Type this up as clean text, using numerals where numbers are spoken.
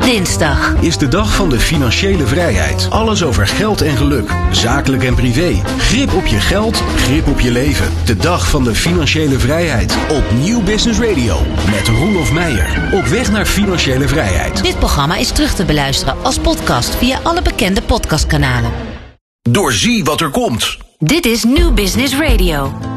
Dinsdag is de dag van de financiële vrijheid. Alles over geld en geluk, zakelijk en privé. Grip op je geld, grip op je leven. De dag van de financiële vrijheid. Op Nieuw Business Radio met Roelof Meijer. Op weg naar financiële vrijheid. Dit programma is terug te beluisteren als podcast via alle bekende podcastkanalen. Doorzie wat er komt. Dit is Nieuw Business Radio.